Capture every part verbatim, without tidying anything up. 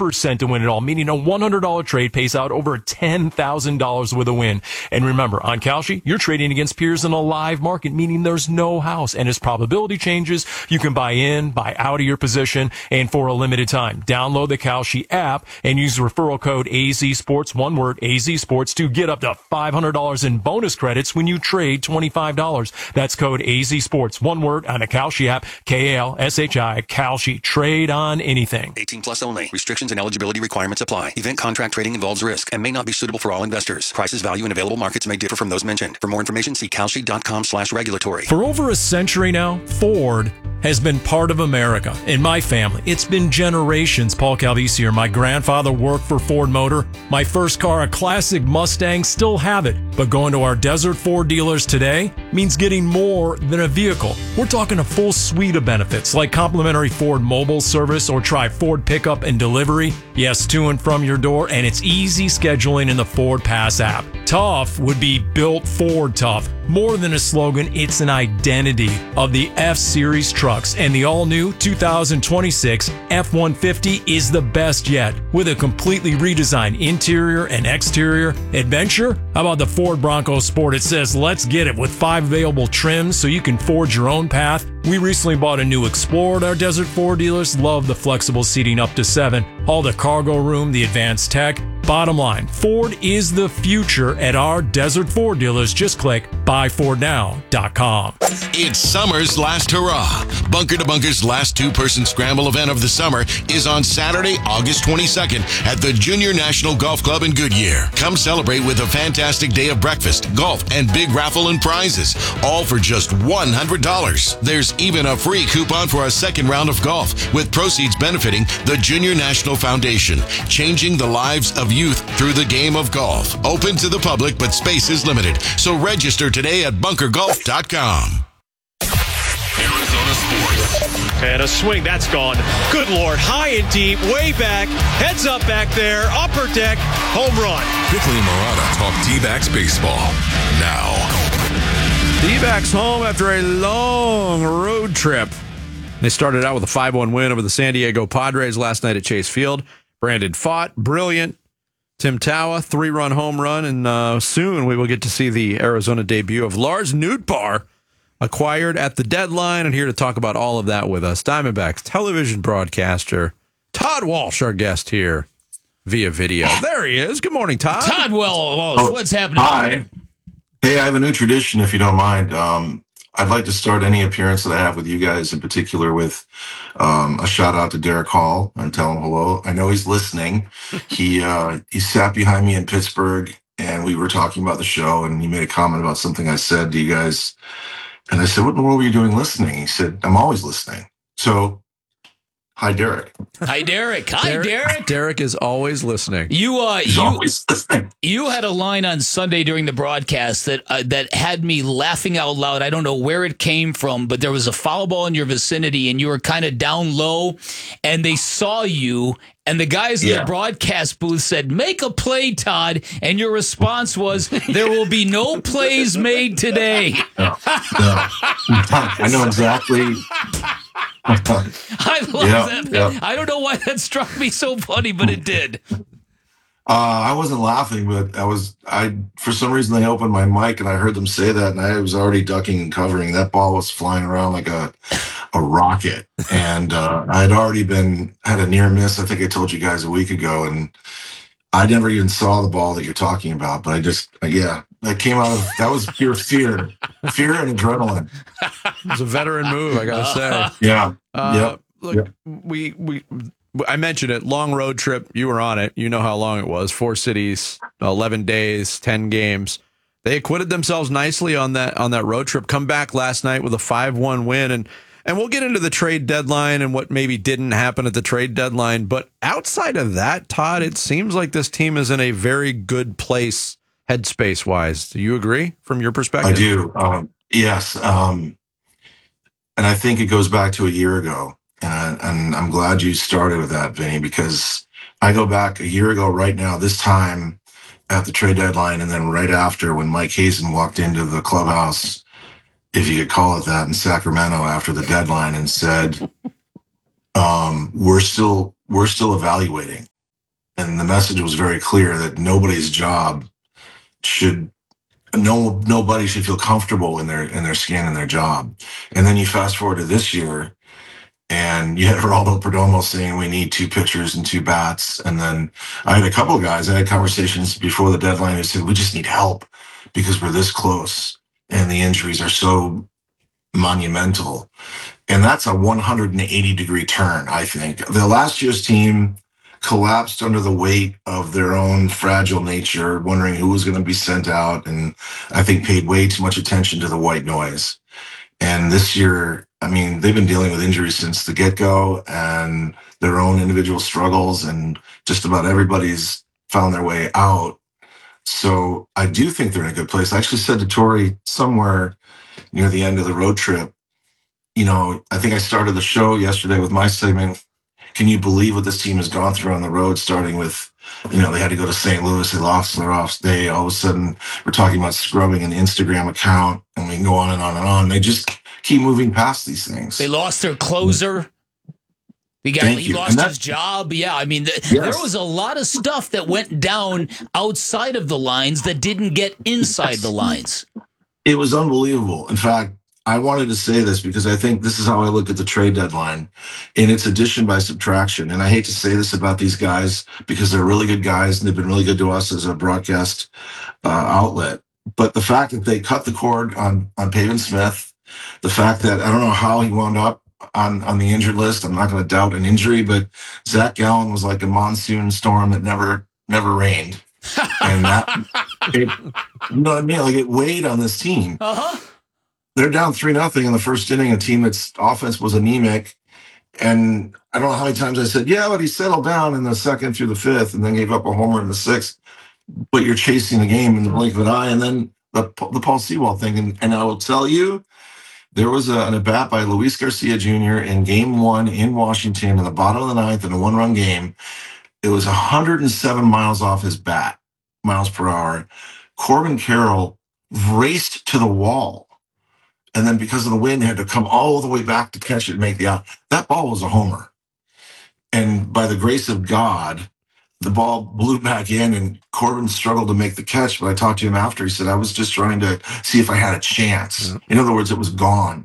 percent to win it all, meaning a one hundred dollars trade pays out over ten thousand dollars with a win. And remember, on Kalshi, you're trading against peers in a live market, meaning there's no house. And as probability changes, you can buy in, buy out of your position, and for a limited time. Download the Kalshi app and use the referral code A Z Sports, one word, A Z Sports, to get up to five hundred dollars in bonus credits when you trade twenty-five dollars. That's code A Z Sports, one word, on the Kalshi app, K A L S H I, Kalshi. Trade on anything. eighteen plus only. Restrictions and eligibility requirements apply. Event contract trading involves risk and may not be suitable for all investors. Prices, value, and available markets may differ from those mentioned. For more information, see Kalshi.com slash regulatory. For over a century now, Ford has been part of America. In my family, it's been generations. Paul Calvisi here. My grandfather worked for Ford Motor. My first car, a classic Mustang, still have it. But going to our Desert Ford dealers today means getting more than a vehicle. We're talking a full suite of benefits like complimentary Ford mobile service, or try Ford pickup and delivery. Yes, to and from your door, and it's easy scheduling in the Ford Pass app. Tough would be built Ford tough. More than a slogan, it's an identity of the F-Series trucks, and the all-new two thousand twenty-six F one fifty is the best yet, with a completely redesigned interior and exterior. Adventure? How about the Ford Bronco Sport? It says, let's get it, with five available trims so you can forge your own path. We recently bought a new Explorer at our Desert Ford dealers. Love the flexible seating up to seven, all the cargo room, the advanced tech. Bottom line, Ford is the future at our Desert Ford dealers. Just click buy ford now dot com. It's summer's last hurrah. Bunker to Bunker's last two-person scramble event of the summer is on Saturday, August twenty-second at the Junior National Golf Club in Goodyear. Come celebrate with a fantastic day of breakfast, golf, and big raffle and prizes, all for just one hundred dollars. There's even a free coupon for a second round of golf, with proceeds benefiting the Junior National Foundation, changing the lives of youth through the game of golf. Open to the public, but space is limited. So register today at bunker golf dot com. Arizona Sports. And a swing, that's gone. Good Lord, high and deep, way back, heads up back there, upper deck, home run. Bickley and Murata talk D-backs baseball now. D-backs home after a long road trip. They started out with a five one win over the San Diego Padres last night at Chase Field. Brandon Pfaadt, brilliant. Tim Tawa, three-run home run, and uh, soon we will get to see the Arizona debut of Lars Nootbaar, acquired at the deadline, and here to talk about all of that with us, Diamondbacks television broadcaster Todd Walsh, our guest here via video. There he is. Good morning, Todd. Todd Walsh, oh, what's happening? Hi. Hey, I have a new tradition, if you don't mind. Um, I'd like to start any appearance that I have with you guys, in particular, with um, a shout out to Derek Hall and tell him hello. I know he's listening. He uh, he sat behind me in Pittsburgh, and we were talking about the show, and he made a comment about something I said to you guys. And I said, what in the world were you doing listening? He said, I'm always listening. So, hi, Derek. Hi, Derek. Hi, Derek. Derek. Derek is always listening. You, uh, He's you, always listening. You had a line on Sunday during the broadcast that uh, that had me laughing out loud. I don't know where it came from, but there was a foul ball in your vicinity, and you were kind of down low, and they saw you, and the guys in Yeah. the broadcast booth said, make a play, Todd, and your response was, there will be no plays made today. No, no. I know exactly. I love Yeah, that. yeah. I don't know why that struck me so funny, but it did. Uh, I wasn't laughing, but I was, I, for some reason, they opened my mic and I heard them say that, and I was already ducking and covering. That ball was flying around like a, a rocket. And, uh, I'd already been, had a near miss. I think I told you guys a week ago, and I never even saw the ball that you're talking about, but I just, uh, yeah, that came out of, that was pure fear, fear and adrenaline. It was a veteran move, I got to say. Yeah. Uh, Yep. Look, Yep. we, we, I mentioned it, long road trip. You were on it. You know how long it was. Four cities, eleven days, ten games. They acquitted themselves nicely on that on that road trip. Come back last night with a five one win. And, and we'll get into the trade deadline and what maybe didn't happen at the trade deadline. But outside of that, Todd, it seems like this team is in a very good place headspace-wise. Do you agree from your perspective? I do. Um, yes. Um, and I think it goes back to a year ago. And, I, and I'm glad you started with that, Vinny, because I go back a year ago right now, this time at the trade deadline, and then right after when Mike Hazen walked into the clubhouse, if you could call it that, in Sacramento after the deadline, and said, um, we're still we're still evaluating. and the message was very clear that nobody's job should no nobody should feel comfortable in their in their skin and their job. And then you fast forward to this year, and you had Geraldo Perdomo saying we need two pitchers and two bats. And then I had a couple of guys, I had conversations before the deadline who said we just need help because we're this close and the injuries are so monumental. And that's a one hundred eighty degree turn, I think. The last year's team collapsed under the weight of their own fragile nature, wondering who was going to be sent out, and I think paid way too much attention to the white noise. And this year, I mean, they've been dealing with injuries since the get-go and their own individual struggles, and just about everybody's found their way out. So I do think they're in a good place. I actually said to Tori somewhere near the end of the road trip, you know, I think I started the show yesterday with my segment, can you believe what this team has gone through on the road, starting with, you know, they had to go to Saint Louis, they lost their off day. All of a sudden, we're talking about scrubbing an Instagram account, and we can go on and on and on. They just keep moving past these things. They lost their closer. The guy, he lost his job. Yeah, I mean, the, yes. there was a lot of stuff that went down outside of the lines that didn't get inside the lines. It was unbelievable. In fact, I wanted to say this because I think this is how I look at the trade deadline, and it's addition by subtraction. And I hate to say this about these guys because they're really good guys and they've been really good to us as a broadcast uh, outlet. But the fact that they cut the cord on, on Pavin Smith, the fact that I don't know how he wound up on, on the injured list. I'm not going to doubt an injury, but Zach Gallen was like a monsoon storm that never, never rained. And that, it, you know what I mean? Like it weighed on this team. Uh-huh. They're down three nothing in the first inning, a team that's offense was anemic. And I don't know how many times I said, yeah, but he settled down in the second through the fifth and then gave up a homer in the sixth. But you're chasing the game in the blink of an eye. And then the, the Paul Sewald thing. And, and I will tell you, there was a, an at-bat by Luis Garcia Junior in game one in Washington in the bottom of the ninth in a one-run game. It was one hundred seven miles off his bat, miles per hour. Corbin Carroll raced to the wall. And then because of the wind, had to come all the way back to catch it and make the out. That ball was a homer. And by the grace of God, the ball blew back in and Corbin struggled to make the catch. But I talked to him after. He said, I was just trying to see if I had a chance. Mm-hmm. In other words, it was gone.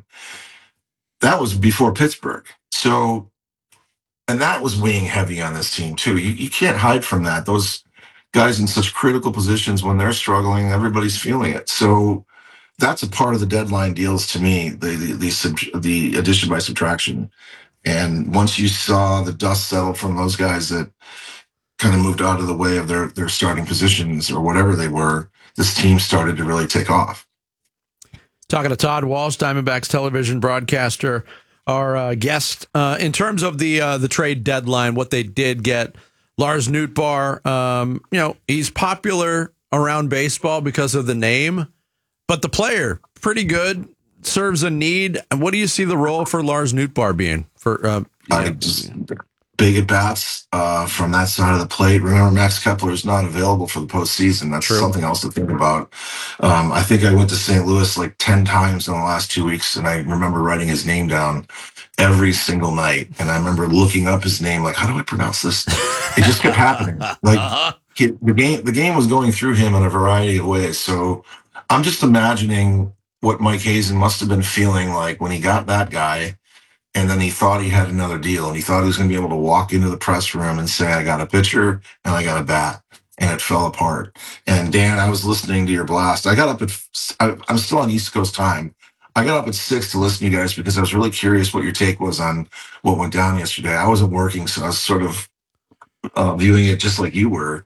That was before Pittsburgh. So, and that was weighing heavy on this team too. You, you can't hide from that. Those guys in such critical positions, when they're struggling, everybody's feeling it. So, that's a part of the deadline deals to me, the the the, the addition by subtraction. And once you saw the dust settle from those guys that kind of moved out of the way of their, their starting positions or whatever they were, this team started to really take off. Talking to Todd Walsh, Diamondbacks television broadcaster, our uh, guest. Uh, in terms of the uh, the trade deadline, what they did get, Lars Nootbaar, um, you know, he's popular around baseball because of the name. But the player, pretty good, serves a need. And what do you see the role for Lars Nootbaar being? For uh, I just, big at bats uh, from that side of the plate. Remember, Max Kepler is not available for the postseason. That's True. Something else to think about. Um, I think I went to Saint Louis like ten times in the last two weeks, and I remember writing his name down every single night. And I remember looking up his name, like, how do I pronounce this? It just kept happening. Like he, the game, the game was going through him in a variety of ways. So I'm just imagining what Mike Hazen must have been feeling like when he got that guy, and then he thought he had another deal, and he thought he was going to be able to walk into the press room and say, I got a pitcher and I got a bat, and it fell apart. And Dan, I was listening to your blast. I got up at, I, I'm still on East Coast time. I got up at six to listen to you guys because I was really curious what your take was on what went down yesterday. I wasn't working, so I was sort of uh, viewing it just like you were.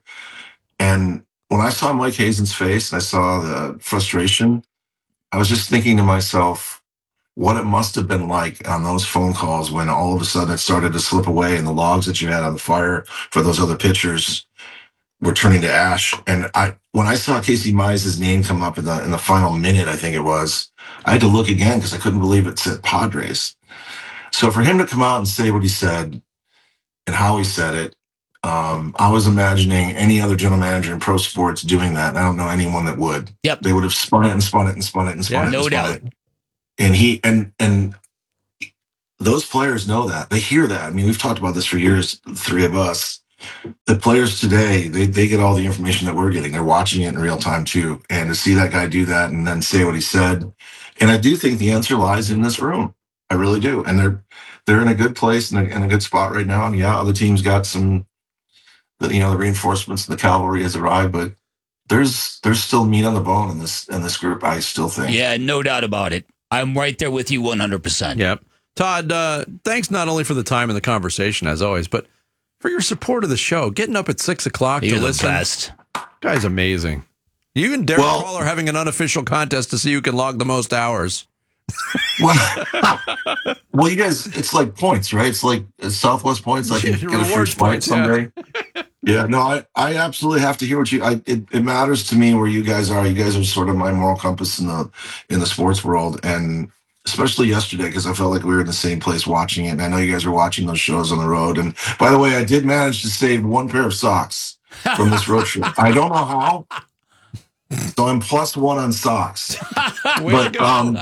And when I saw Mike Hazen's face and I saw the frustration, I was just thinking to myself what it must have been like on those phone calls when all of a sudden it started to slip away and the logs that you had on the fire for those other pitchers were turning to ash. And I, when I saw Casey Mize's name come up in the in the final minute, I think it was, I had to look again because I couldn't believe it said Padres. So for him to come out and say what he said and how he said it, Um, I was imagining any other general manager in pro sports doing that. And I don't know anyone that would. Yep. They would have spun it and spun it and spun it and spun yeah, it. No and spun doubt. It. And he and and those players know that. They hear that. I mean, we've talked about this for years, the three of us. the players today, they, they get all the information that we're getting. They're watching it in real time too. And to see that guy do that and then say what he said. And I do think the answer lies in this room. I really do. And they're, they're in a good place and a, in a good spot right now. And yeah, other teams got some, you know, the reinforcements and the cavalry has arrived, but there's, there's still meat on the bone in this, in this group. I still think. Yeah, no doubt about it. I'm right there with you one hundred percent. Yep. Todd, uh, thanks not only for the time and the conversation as always, but for your support of the show, getting up at six o'clock You're to the listen. Best. Guy's amazing. You and Derek Well- Hall are having an unofficial contest to see who can log the most hours. Well, well, you guys, it's like points, right? It's like Southwest points. I can get a free Rewards flight points, yeah. someday. Yeah, no, I, I absolutely have to hear what you. I it, it matters to me where you guys are. You guys are sort of my moral compass in the in the sports world, and especially yesterday because I felt like we were in the same place watching it. And I know you guys were watching those shows on the road. And by the way, I did manage to save one pair of socks from this road trip. I don't know how. So I'm plus one on socks. Way But to go. um,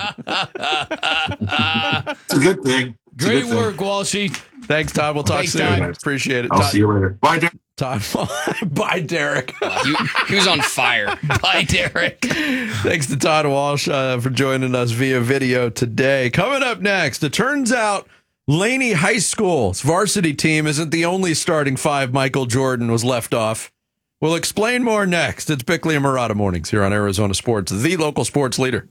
it's a good thing. It's a Great good thing. work, Walshy. Thanks, Todd. We'll talk Thanks, soon. Todd. Appreciate it. I'll Todd, see you later. Bye, Derek. Todd. Bye, Derek. He, he was on fire. Bye, Derek. Thanks to Todd Walsh uh, for joining us via video today. Coming up next, it turns out Laney High School's varsity team isn't the only starting five Michael Jordan was left off. We'll explain more next. It's Bickley and Murata Mornings here on Arizona Sports, the local sports leader.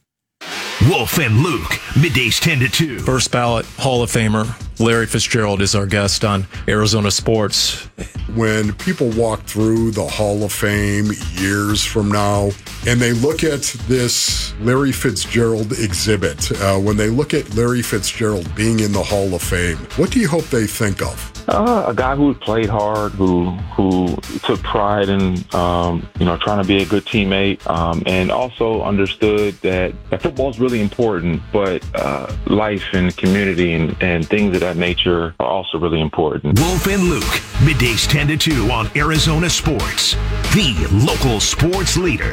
Wolf and Luke, middays ten to two. First ballot Hall of Famer Larry Fitzgerald is our guest on Arizona Sports. When people walk through the Hall of Fame years from now and they look at this Larry Fitzgerald exhibit, uh, when they look at Larry Fitzgerald being in the Hall of Fame, what do you hope they think of? Uh, a guy who played hard, who who took pride in um, you know trying to be a good teammate, um, and also understood that, that football is really important, but uh, life and community and, and things of that nature are also really important. Wolf and Luke, middays ten to two on Arizona Sports, the local sports leader.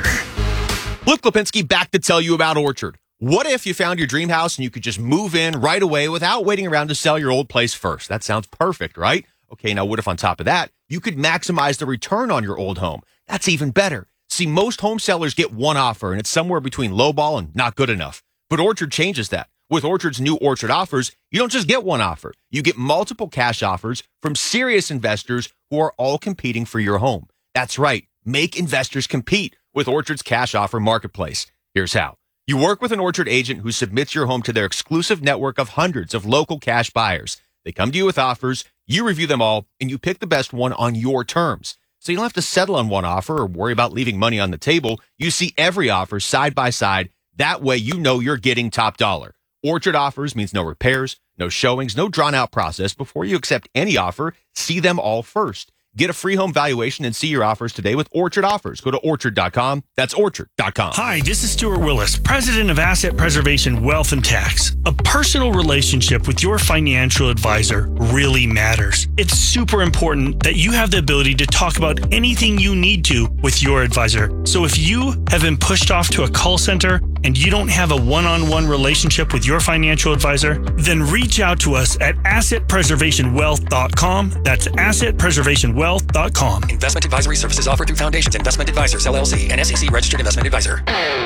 Luke Lipinski back to tell you about Orchard. What if you found your dream house and you could just move in right away without waiting around to sell your old place first? That sounds perfect, right? Okay, now what if on top of that, you could maximize the return on your old home? That's even better. See, most home sellers get one offer, and it's somewhere between lowball and not good enough. But Orchard changes that. With Orchard's new Orchard offers, you don't just get one offer. You get multiple cash offers from serious investors who are all competing for your home. That's right. Make investors compete with Orchard's cash offer marketplace. Here's how. You work with an Orchard agent who submits your home to their exclusive network of hundreds of local cash buyers. They come to you with offers, you review them all, and you pick the best one on your terms. So you don't have to settle on one offer or worry about leaving money on the table. You see every offer side by side. That way you know you're getting top dollar. Orchard offers means no repairs, no showings, no drawn-out process. Before you accept any offer, see them all first. Get a free home valuation and see your offers today with Orchard Offers. Go to orchard dot com. That's orchard dot com. Hi, this is Stuart Willis, president of Asset Preservation Wealth and Tax. A personal relationship with your financial advisor really matters. It's super important that you have the ability to talk about anything you need to with your advisor. So if you have been pushed off to a call center and you don't have a one-on-one relationship with your financial advisor, then reach out to us at asset preservation wealth dot com. That's asset preservation wealth dot com. Investment advisory services offered through Foundations Investment Advisors, L L C, an S E C registered investment advisor.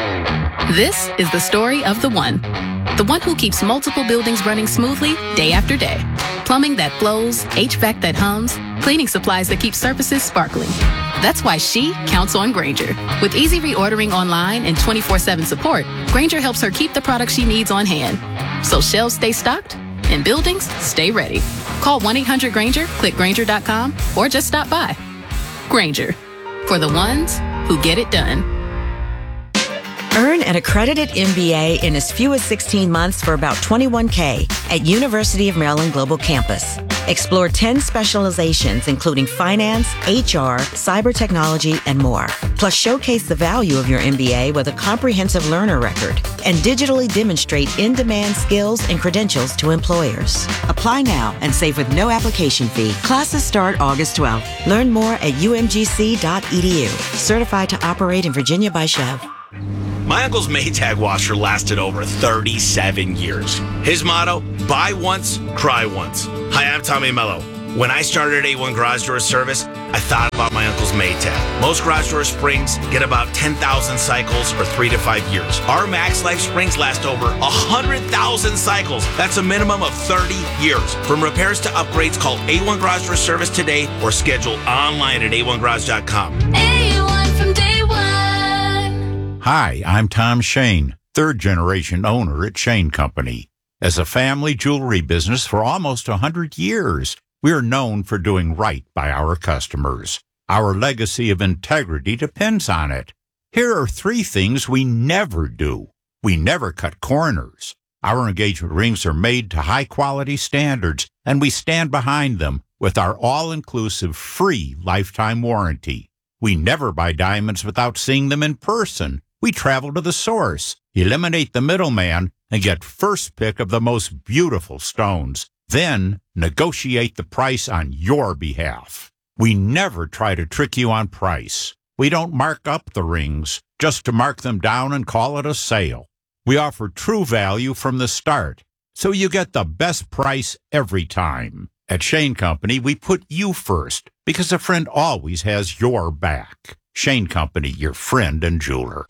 This is the story of the one. The one who keeps multiple buildings running smoothly day after day. Plumbing that flows, H V A C that hums, cleaning supplies that keep surfaces sparkling. That's why she counts on Grainger. With easy reordering online and twenty-four seven support, Grainger helps her keep the products she needs on hand. So shelves stay stocked and buildings stay ready. Call one eight hundred Grainger, click Grainger dot com, or just stop by. Grainger, for the ones who get it done. Earn an accredited M B A in as few as sixteen months for about twenty-one K at University of Maryland Global Campus. Explore ten specializations, including finance, H R, cyber technology, and more. Plus, showcase the value of your M B A with a comprehensive learner record and digitally demonstrate in-demand skills and credentials to employers. Apply now and save with no application fee. Classes start August twelfth. Learn more at u m g c dot e d u. Certified to operate in Virginia by Chev. My uncle's Maytag washer lasted over thirty-seven years. His motto, buy once, cry once. Hi, I'm Tommy Mello. When I started at A one Garage Door Service, I thought about my uncle's Maytag. Most garage door springs get about ten thousand cycles or three to five years. Our Max Life springs last over one hundred thousand cycles. That's a minimum of thirty years. From repairs to upgrades, call A one Garage Door Service today or schedule online at A one garage dot com. A one from day one. Hi, I'm Tom Shane, third generation owner at Shane Company. As a family jewelry business for almost one hundred years, we're known for doing right by our customers. Our legacy of integrity depends on it. Here are three things we never do. We never cut corners. Our engagement rings are made to high-quality standards, and we stand behind them with our all-inclusive free lifetime warranty. We never buy diamonds without seeing them in person. We travel to the source, eliminate the middleman, and get first pick of the most beautiful stones. Then negotiate the price on your behalf. We never try to trick you on price. We don't mark up the rings just to mark them down and call it a sale. We offer true value from the start, so you get the best price every time. At Shane Company, we put you first because a friend always has your back. Shane Company, your friend and jeweler.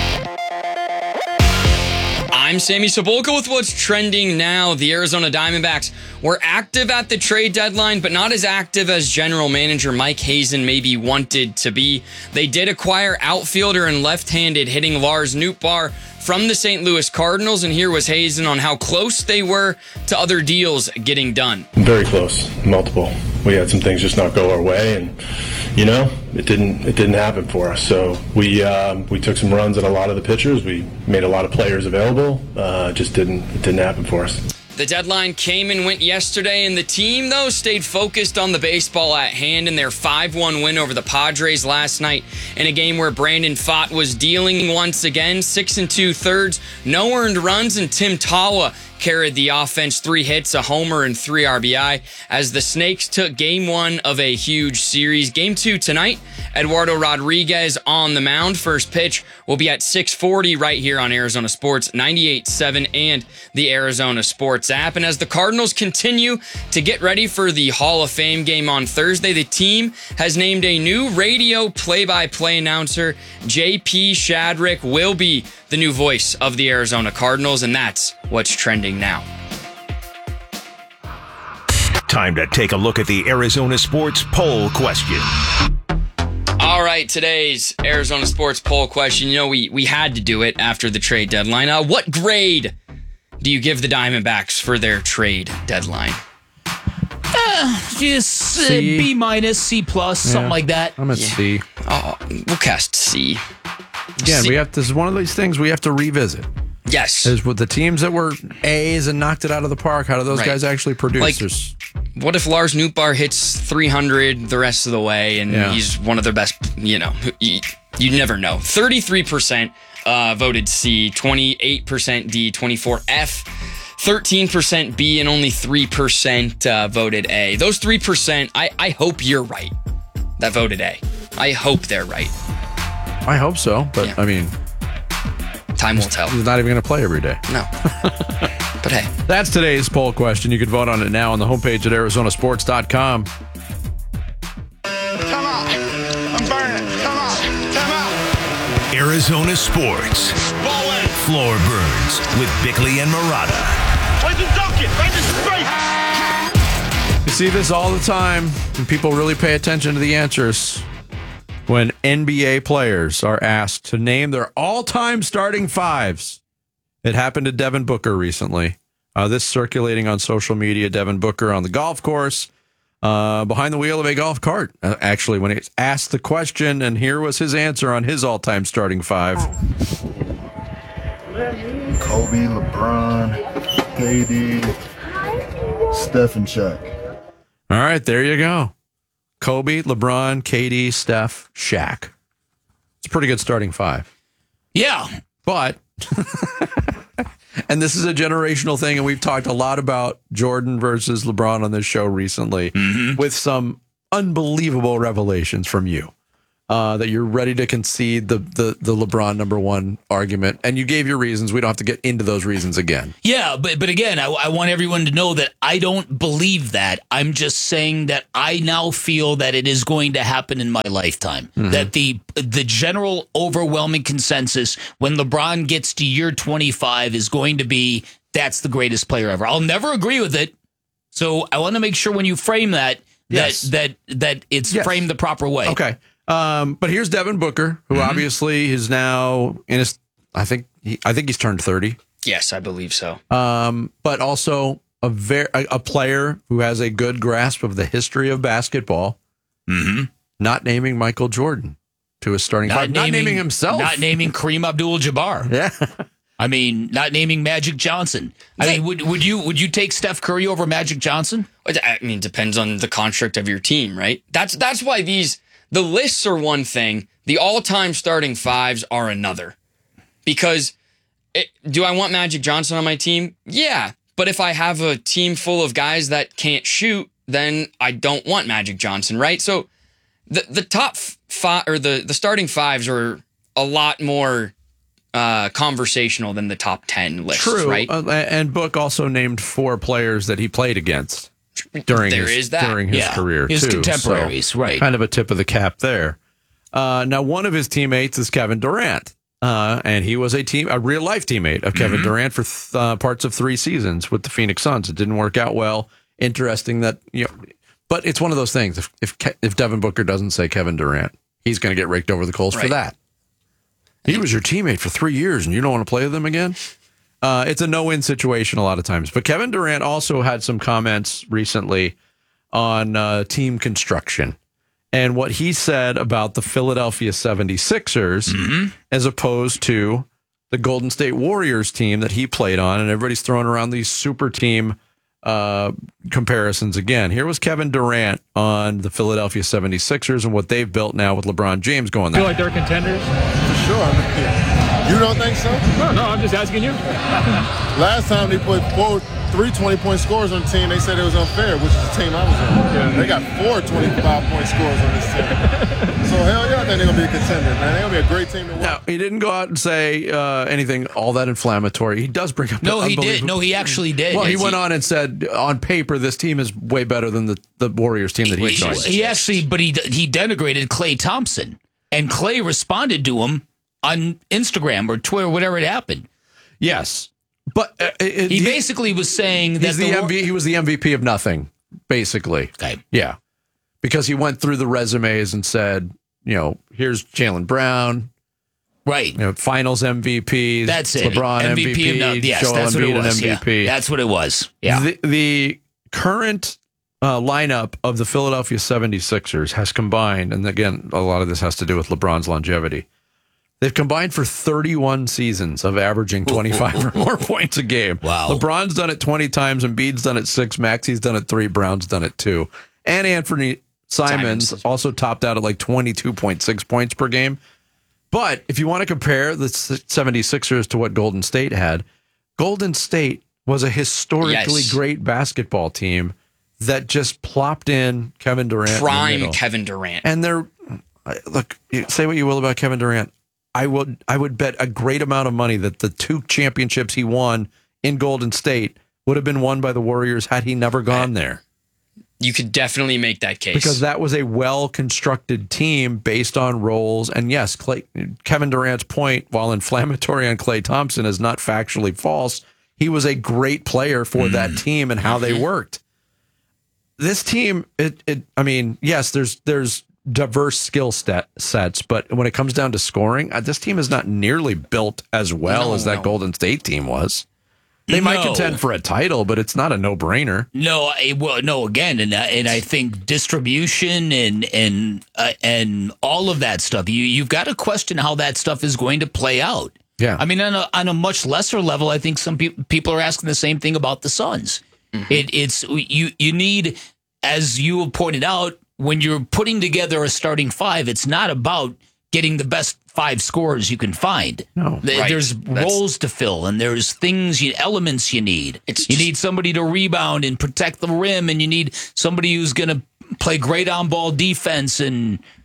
I'm Sammy Sabolka with what's trending now. The Arizona Diamondbacks were active at the trade deadline, but not as active as general manager Mike Hazen maybe wanted to be. They did acquire outfielder and left-handed hitting Lars Nootbaar from the Saint Louis Cardinals, and here was Hazen on how close they were to other deals getting done. Very close, multiple. We had some things just not go our way, and you know, it didn't it didn't happen for us. So we um, we took some runs at a lot of the pitchers. We made a lot of players available. Uh, just didn't it didn't happen for us. The deadline came and went yesterday, and the team, though, stayed focused on the baseball at hand in their five one win over the Padres last night in a game where Brandon Pfaadt was dealing once again, six and two-thirds, no earned runs, and Tim Tawa carried the offense, three hits, a homer, and three R B I as the Snakes took game one of a huge series. Game two tonight, Eduardo Rodriguez on the mound. First pitch will be at six forty right here on Arizona Sports ninety-eight point seven and the Arizona Sports app. And as the Cardinals continue to get ready for the Hall of Fame game on Thursday, the team has named a new radio play-by-play announcer. J P Shadrick will be the new voice of the Arizona Cardinals, and that's what's trending now. Time to take a look at the Arizona Sports poll question. All right, today's Arizona Sports poll question. You know, we, we had to do it after the trade deadline. Uh, what grade do you give the Diamondbacks for their trade deadline? Uh, just uh, B minus, C plus, Yeah, something like that. I'm at Yeah. C. Oh, we'll cast C. Again, C. we have this is one of these things we have to revisit. Yes. Is with the teams that were A's and knocked it out of the park, how do those Right. guys actually produce? Like, There's- What if Lars Nootbaar hits three hundred the rest of the way and Yeah. he's one of their best, you know, you, you never know. thirty-three percent uh, voted C, twenty-eight percent D, twenty-four F, thirteen percent B, and only three percent uh, voted A. Those three percent, I, I hope you're right that voted A. I hope they're right. I hope so, but Yeah. I mean, time will tell. He's not even going to play every day. No. But hey. That's today's poll question. You can vote on it now on the homepage at Arizona Sports dot com. Come on. I'm burning. Come on. Come on. Arizona Sports. Floor Burns with Bickley and Murata. Where's the dunking? Where's the space? You see this all the time, and people really pay attention to the answers. When N B A players are asked to name their all-time starting fives. It happened to Devin Booker recently. Uh, this circulating on social media, Devin Booker on the golf course, uh, behind the wheel of a golf cart. Uh, actually, when he asked the question, and here was his answer on his all-time starting five. Kobe, LeBron, K D, Steph, and Shaq. All right, there you go. Kobe, LeBron, K D, Steph, Shaq. It's a pretty good starting five. Yeah. But, and this is a generational thing, and we've talked a lot about Jordan versus LeBron on this show recently, Mm-hmm. with some unbelievable revelations from you. uh, that you're ready to concede the, the the LeBron number one argument, and you gave your reasons. We don't have to get into those reasons again. Yeah, but but again, I, I want everyone to know that I don't believe that. I'm just saying that I now feel that it is going to happen in my lifetime. Mm-hmm. That the the general overwhelming consensus when LeBron gets to year twenty-five is going to be that's the greatest player ever. I'll never agree with it. So I want to make sure when you frame that Yes. that that that it's Yes. framed the proper way. Okay. Um, but here's Devin Booker, who Mm-hmm. obviously is now in his. I think he, I think he's turned thirty. Yes, I believe so. Um, but also a very a, a player who has a good grasp of the history of basketball. Mm-hmm. Not naming Michael Jordan to his starting Not five. naming, not naming himself. Not naming Kareem Abdul-Jabbar. Yeah. I mean, not naming Magic Johnson. I mean, would would you would you take Steph Curry over Magic Johnson? I mean, depends on the construct of your team, right? That's that's why these the lists are one thing, the all-time starting fives are another. Because it, do I want Magic Johnson on my team? Yeah, but if I have a team full of guys that can't shoot, then I don't want Magic Johnson, right? So the the top five or the the starting fives are a lot more uh, conversational than the top ten lists, True. right? Uh, and Book also named four players that he played against during There his, is that. during his Yeah. career. His too. contemporaries, So, right. Kind of a tip of the cap there. Uh, now, one of his teammates is Kevin Durant. Uh, and he was a team, a real life teammate of Kevin Mm-hmm. Durant for th- uh, parts of three seasons with the Phoenix Suns. It didn't work out well. Interesting that, you know, but it's one of those things. If if, Ke- if Devin Booker doesn't say Kevin Durant, he's going to get raked over the coals for Right. that. He was your teammate for three years and you don't want to play with him again? Uh, it's a no-win situation a lot of times. But Kevin Durant also had some comments recently on uh, team construction and what he said about the Philadelphia seventy-sixers Mm-hmm. as opposed to the Golden State Warriors team that he played on. And everybody's throwing around these super team uh, comparisons again. Here was Kevin Durant on the Philadelphia seventy-sixers and what they've built now with LeBron James going there. Feel like they're contenders? For sure. I mean, you don't think so? No, no, I'm just asking you. Last time they put four, three twenty-point scores on the team, they said it was unfair, which is the team I was on. Yeah. They got four twenty-five-point scores on this team. So, hell yeah, I think they're going to be a contender, man. They're going to be a great team to watch. Now, he didn't go out and say uh, anything all that inflammatory. He does bring up No, the he did. unbelievable- No, he actually did. Well, he Yes, went he- on and said, on paper, this team is way better than the, the Warriors team that he He, joined. he actually, but he he denigrated Klay Thompson, and Klay responded to him on Instagram or Twitter, whatever it happened. Yes, but uh, it, He he- basically was saying that he's the, the M V P, he was the M V P of nothing, basically. Okay. Yeah, because he went through the resumes and said, you know, here's Jaylen Brown, right? You know, Finals M V Ps. That's it. LeBron M V P. of no- yes, Joel that's what Embiid it was. an M V P. Yeah, that's what it was. Yeah. The, the current uh, lineup of the Philadelphia seventy-sixers has combined, and again, a lot of this has to do with LeBron's longevity. They've combined for thirty-one seasons of averaging twenty-five or more points a game. Wow. LeBron's done it twenty times, Embiid's done it six, Maxi's done it three, Brown's done it two. And Anthony Simons, Simons. also topped out at like twenty-two point six points per game. But if you want to compare the seventy-sixers to what Golden State had, Golden State was a historically Yes. great basketball team that just plopped in Kevin Durant. in the Prime middle. Kevin Durant. And they're look, you- say what you will about Kevin Durant. I would I would bet a great amount of money that the two championships he won in Golden State would have been won by the Warriors had he never gone there. You could definitely make that case. Because that was a well-constructed team based on roles. And yes, Clay, Kevin Durant's point, while inflammatory on Klay Thompson, is not factually false. He was a great player for that team and how they worked. This team, it, it I mean, yes, there's there's diverse skill set, sets, but when it comes down to scoring, uh, this team is not nearly built as well No, as that no. Golden State team was. They might No. contend for a title, but it's not a no-brainer. No, I, well, no. Again, and uh, and I think distribution and and uh, and all of that stuff. You you've got to question how that stuff is going to play out. Yeah, I mean, on a on a much lesser level, I think some pe- people are asking the same thing about the Suns. It it's you you need, as you have pointed out, when you're putting together a starting five, it's not about getting the best five scorers you can find. No, Th- Right. There's That's- roles to fill, and there's things, you, elements you need. It's you just- need somebody to rebound and protect the rim, and you need somebody who's going to play great on-ball defense and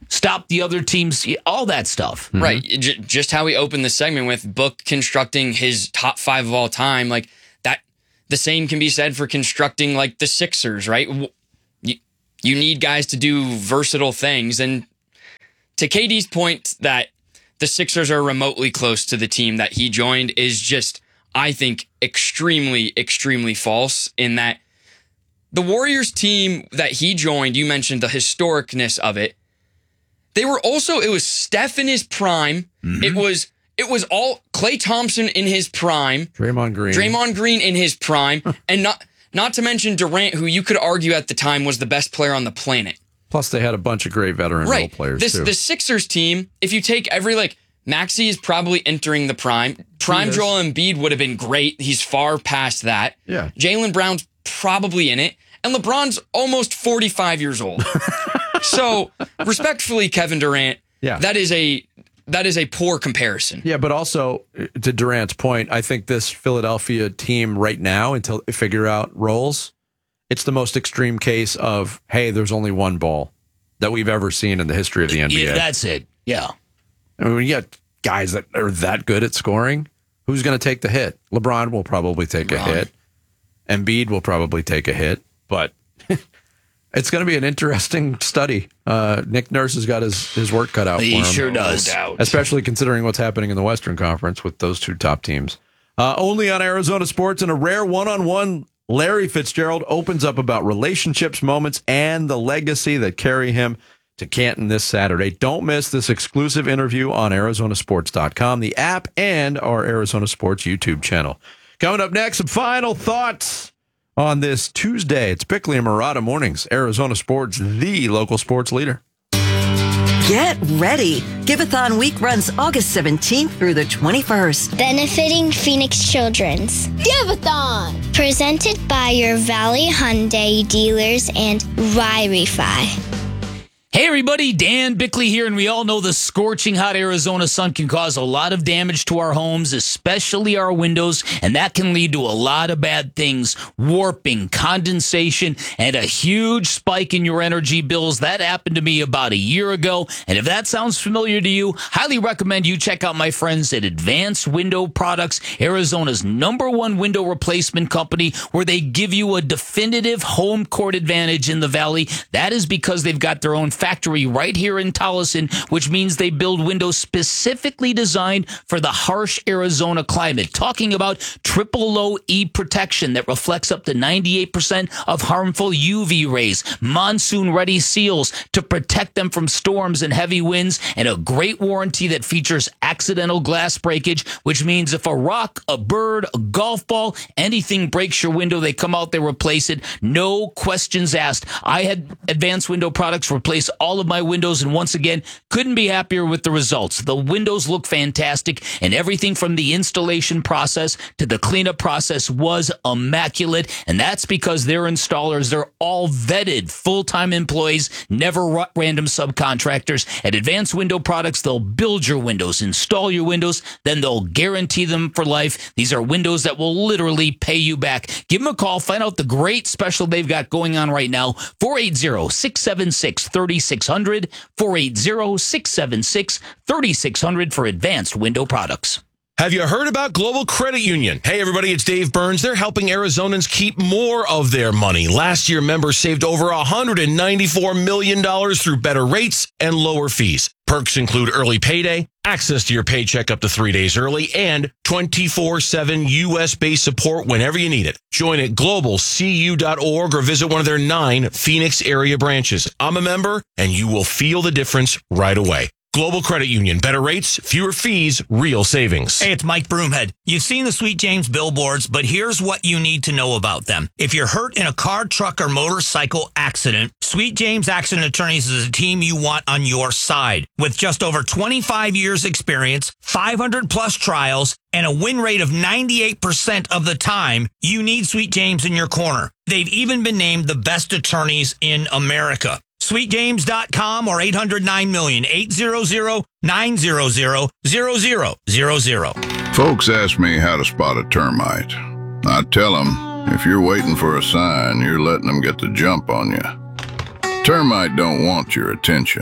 stop the other teams, all that stuff. Mm-hmm. Right. J- just how we opened the segment with Book constructing his top five of all time. Like that, the same can be said for constructing like the Sixers, right? You, you need guys to do versatile things. And to K D's point that the Sixers are remotely close to the team that he joined is just, I think, extremely, extremely false in that the Warriors team that he joined, you mentioned the historicness of it. They were also, it was Steph in his prime. Mm-hmm. It was it was all Klay Thompson in his prime. Draymond Green. Draymond Green in his prime. and not not to mention Durant, who you could argue at the time was the best player on the planet. Plus, they had a bunch of great veteran right. role players, this, too. The Sixers team, if you take every, like, Maxey is probably entering the prime. Prime Joel Embiid would have been great. He's far past that. Yeah. Jaylen Brown's probably in it. And LeBron's almost forty-five years old. So, respectfully, Kevin Durant, yeah. that is a that is a poor comparison. Yeah, but also, to Durant's point, I think this Philadelphia team right now, until they figure out roles, it's the most extreme case of, hey, there's only one ball that we've ever seen in the history of the N B A. Yeah, that's it. Yeah. I mean, when you got guys that are that good at scoring, who's going to take the hit? LeBron will probably take LeBron. a hit. Embiid will probably take a hit, but it's going to be an interesting study. Uh, Nick Nurse has got his, his work cut out for He him. sure does. Especially considering what's happening in the Western Conference with those two top teams. Uh, only on Arizona Sports, in a rare one-on-one, Larry Fitzgerald opens up about relationships, moments, and the legacy that carry him to Canton this Saturday. Don't miss this exclusive interview on Arizona Sports dot com, the app, and our Arizona Sports YouTube channel. Coming up next, some final thoughts on this Tuesday. It's Bickley and Murata Mornings, Arizona Sports, the local sports leader. Get ready. Giveathon Week runs August seventeenth through the twenty-first. Benefiting Phoenix Children's. Giveathon! Presented by your Valley Hyundai dealers and Ry-Refi. Hey everybody, Dan Bickley here, and we all know the scorching hot Arizona sun can cause a lot of damage to our homes, especially our windows, and that can lead to a lot of bad things, warping, condensation, and a huge spike in your energy bills. That happened to me about a year ago, and if that sounds familiar to you, highly recommend you check out my friends at Advanced Window Products, Arizona's number one window replacement company, where they give you a definitive home court advantage in the Valley. That is because they've got their own factory right here in Tolleson, which means they build windows specifically designed for the harsh Arizona climate. Talking about triple low E protection that reflects up to ninety-eight percent of harmful U V rays, monsoon ready seals to protect them from storms and heavy winds, and a great warranty that features accidental glass breakage, which means if a rock, a bird, a golf ball, anything breaks your window, they come out, they replace it. No questions asked. I had Advanced Window Products replace all of my windows, and once again, couldn't be happier with the results. The windows look fantastic, and everything from the installation process to the cleanup process was immaculate, and that's because their installers, they're all vetted full-time employees, never random subcontractors. At Advanced Window Products, they'll build your windows, install your windows, then they'll guarantee them for life. These are windows that will literally pay you back. Give them a call, find out the great special they've got going on right now. four eight zero, six seven six, three six zero zero, four eight zero, six seven six, three six zero zero for Advanced Window Products. Have you heard about Global Credit Union? Hey, everybody, it's Dave Burns. They're helping Arizonans keep more of their money. Last year, members saved over one hundred ninety-four million dollars through better rates and lower fees. Perks include early payday, access to your paycheck up to three days early, and twenty-four seven U S-based support whenever you need it. Join at global c u dot org or visit one of their nine Phoenix area branches. I'm a member, and you will feel the difference right away. Global Credit Union. Better rates, fewer fees, real savings. Hey, it's Mike Broomhead. You've seen the Sweet James billboards, but here's what you need to know about them. If you're hurt in a car, truck, or motorcycle accident, Sweet James Accident Attorneys is a team you want on your side. With just over twenty-five years experience, five hundred plus trials, and a win rate of ninety-eight percent of the time, you need Sweet James in your corner. They've even been named the best attorneys in America. sweet james dot com or eight hundred nine million, eight hundred, nine hundred, zero zero zero zero. Folks ask me how to spot a termite. I tell them, if you're waiting for a sign, you're letting them get the jump on you. Termite don't want your attention.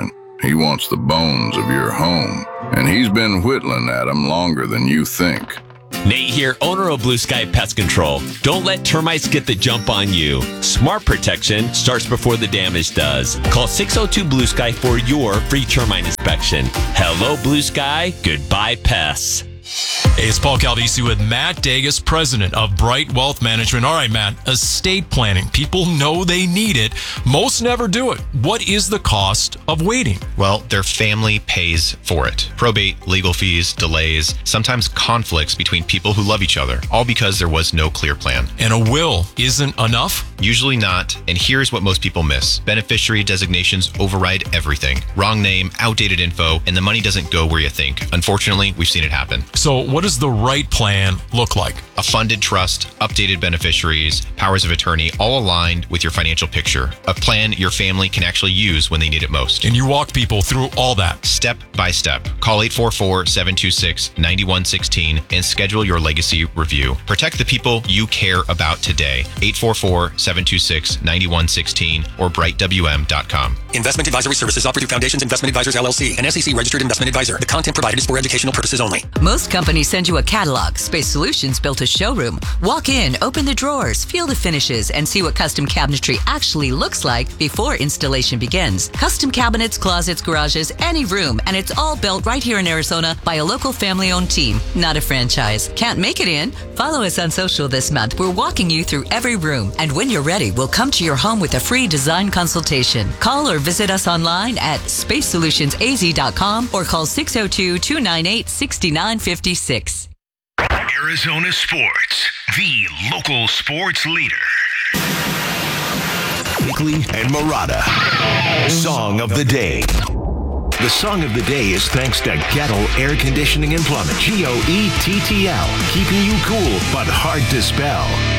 He wants the bones of your home, and he's been whittling at them longer than you think. Nate here, owner of Blue Sky Pest Control. Don't let termites get the jump on you. Smart protection starts before the damage does. Call six oh two Blue Sky for your free termite inspection. Hello, Blue Sky. Goodbye, pests. Hey, it's Paul Calvisi with Matt Dagas, president of Bright Wealth Management. All right, Matt, estate planning. People know they need it. Most never do it. What is the cost of waiting? Well, their family pays for it. Probate, legal fees, delays, sometimes conflicts between people who love each other, all because there was no clear plan. And a will isn't enough? Usually not, and here's what most people miss. Beneficiary designations override everything. Wrong name, outdated info, and the money doesn't go where you think. Unfortunately, we've seen it happen. So what does the right plan look like? A funded trust, updated beneficiaries, powers of attorney, all aligned with your financial picture. A plan your family can actually use when they need it most. And you walk people through all that. Step by step. Call eight four four, seven two six, nine one one six and schedule your legacy review. Protect the people you care about today. eight four four, seven two six, nine one one six or bright w m dot com. Investment advisory services offered through Foundations Investment Advisors, L L C, an S E C registered investment advisor. The content provided is for educational purposes only. Most companies send you a catalog. Space Solutions built a showroom. Walk in, open the drawers, feel the finishes, and see what custom cabinetry actually looks like before installation begins. Custom cabinets, closets, garages, any room, and it's all built right here in Arizona by a local family-owned team, not a franchise. Can't make it in? Follow us on social this month. We're walking you through every room, and when you're ready, we'll come to your home with a free design consultation. Call or visit us online at space solutions a z dot com or call six oh two, two nine eight, six nine five six. Arizona Sports, the local sports leader. Bickley and Murata. Song of the Day. The song of the day is thanks to Gettle Air Conditioning and Plumbing. G O E T T L. Keeping you cool, but hard to spell.